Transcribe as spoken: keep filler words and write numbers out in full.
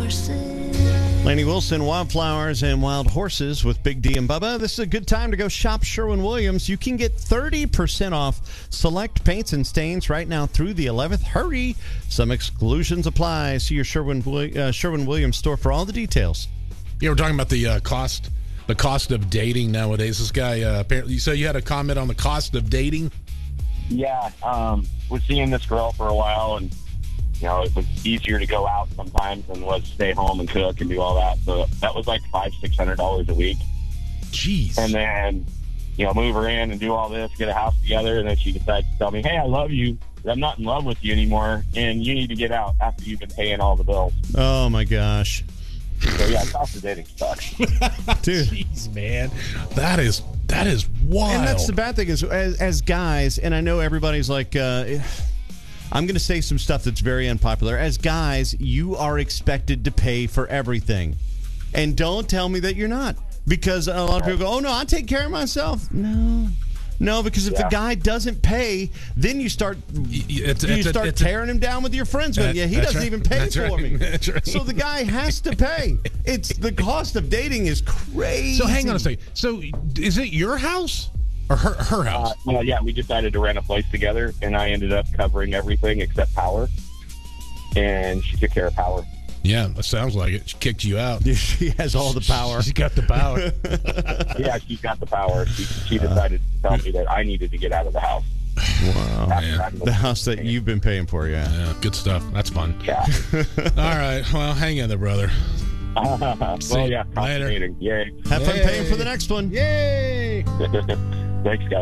horses. Lainey Wilson, Wildflowers and Wild Horses with Big D and Bubba. This is a good time to go shop Sherwin-Williams. You can get thirty percent off select paints and stains right now through the eleventh. Hurry! Some exclusions apply. See your Sherwin uh, Sherwin-Williams store for all the details. Yeah, we're talking about the uh, cost, the cost of dating nowadays. This guy uh, apparently. So you had a comment on the cost of dating? Yeah, um, was seeing this girl for a while, and you know, it was easier to go out sometimes than was stay home and cook and do all that. So that was like five, six hundred dollars a week. Jeez. And then, you know, move her in and do all this, get a house together, and then she decides to tell me, "Hey, I love you. I'm not in love with you anymore, and you need to get out after you've been paying all the bills." Oh my gosh. So yeah, cost of dating sucks. Dude. Jeez, man, that is that is wild. And that's the bad thing is, as, as guys, and I know everybody's like, uh, I'm going to say some stuff that's very unpopular. As guys, you are expected to pay for everything. And don't tell me that you're not. Because a lot of people go, oh, no, I take care of myself. No. No, because if Yeah. the guy doesn't pay, then you start It's, you it's a- start it's a- tearing him down with your friends. Going, That- yeah, he that's doesn't right. even pay That's for right. me. That's right. So the guy has to pay. It's the cost of dating is crazy. So hang on a second. So is it your house or her her house? Uh, well, yeah, we decided to rent a place together, and I ended up covering everything except power. And she took care of power. Yeah, that sounds like it. She kicked you out. She has all the power. She's got the power. Yeah, she got the power. She, she decided to tell me that I needed to get out of the house. Wow. After The house that you've been paying for, yeah. Yeah, good stuff. That's fun. Yeah. All right. Well, hang in there, brother. well, yeah. Later. Fascinating. Yay. Have fun Yay. paying for the next one. Yay! Thanks, guys.